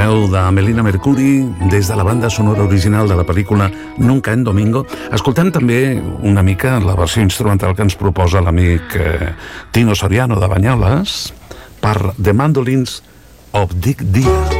veu de Melina Mercuri des de la banda sonora original de la pel·lícula Nunca en Domingo. Escoltem també una mica la versió instrumental que ens proposa l'amic Tino Soriano de Banyoles per The Mandolins of Dick Díaz.